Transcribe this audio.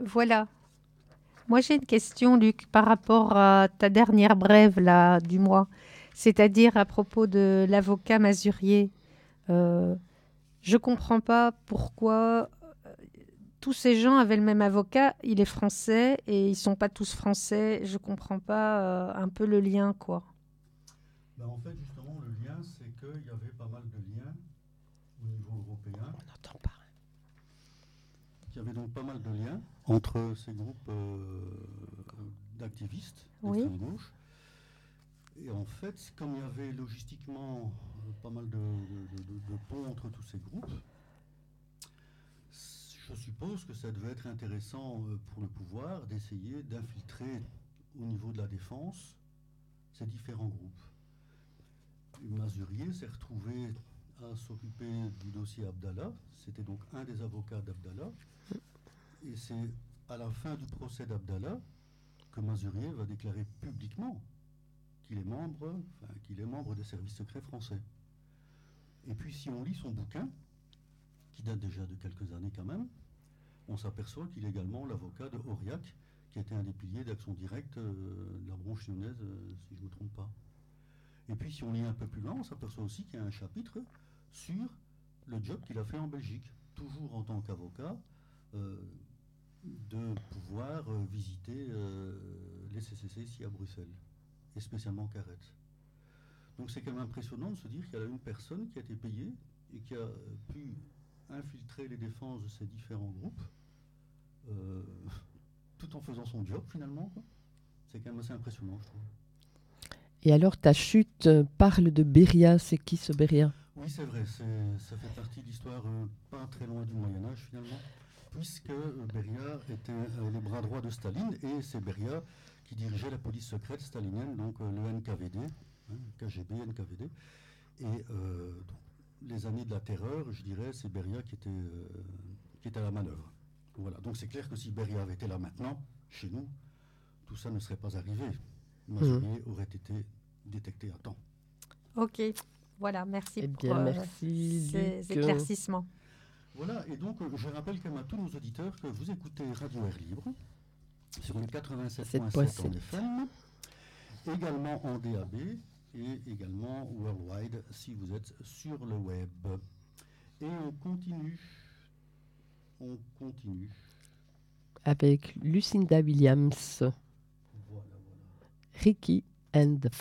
Voilà. Moi, j'ai une question, Luc, par rapport à ta dernière brève là, du mois, c'est-à-dire à propos de l'avocat Mazurier. Euh, je comprends pas pourquoi tous ces gens avaient le même avocat. Il est français et ils sont pas tous français. Je comprends pas un peu le lien, quoi. Ben, en fait, justement, le lien, c'est qu'il y avait pas mal de liens au niveau européen. On n'entend pas. Il y avait donc pas mal de liens entre ces groupes d'activistes Oui. d'extrême gauche. Et en fait, comme il y avait logistiquement pas mal de ponts entre tous ces groupes, je suppose que ça devait être intéressant pour le pouvoir d'essayer d'infiltrer au niveau de la défense ces différents groupes. Mazurier s'est retrouvé à s'occuper du dossier Abdallah. C'était donc un des avocats d'Abdallah. Et c'est à la fin du procès d'Abdallah que Mazurier va déclarer publiquement qu'il est membre des services secrets français. Et puis si on lit son bouquin, qui date déjà de quelques années quand même, on s'aperçoit qu'il est également l'avocat de Aurillac, qui était un des piliers d'Action Directe de la branche lyonnaise, si je ne me trompe pas. Et puis si on lit un peu plus loin, on s'aperçoit aussi qu'il y a un chapitre sur le job qu'il a fait en Belgique, toujours en tant qu'avocat, de pouvoir visiter les CCC ici à Bruxelles, et spécialement Carrette. Donc c'est quand même impressionnant de se dire qu'il y a une personne qui a été payée et qui a pu infiltrer les défenses de ces différents groupes, euh, tout en faisant son job finalement, quoi. C'est quand même assez impressionnant, je trouve. Et alors, ta chute parle de Beria. C'est qui ce Beria? Oui, c'est vrai, ça fait partie de l'histoire pas très loin du Moyen-Âge finalement, puisque Beria était le bras droit de Staline, et c'est Beria qui dirigeait la police secrète stalinienne, donc le NKVD, hein, KGB, NKVD. Et donc, les années de la terreur, je dirais, c'est Beria qui était à la manœuvre. Voilà, donc c'est clair que si Beria avait été là maintenant, chez nous, tout ça ne serait pas arrivé. Mazurier aurait été détecté à temps. Ok. Voilà, merci Eh pour bien, merci, ces Luc. éclaircissements. Voilà, et donc je rappelle quand même à tous nos auditeurs que vous écoutez Radio Air Libre sur le 87.7 en FM, également en DAB et également worldwide si vous êtes sur le web. Et on continue. Avec Lucinda Williams. Voilà. Ricky and the